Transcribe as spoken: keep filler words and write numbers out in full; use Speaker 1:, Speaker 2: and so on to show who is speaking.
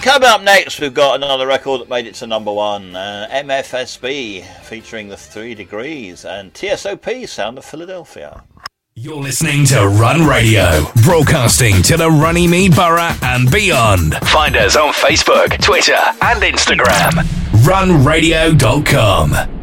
Speaker 1: coming up next, we've got another record that made it to number one. Uh, M F S B featuring the Three Degrees and T S O P, Sound of Philadelphia.
Speaker 2: You're listening to Run Radio, broadcasting to the Runnymede Borough and beyond. Find us on Facebook, Twitter and Instagram. run radio dot com.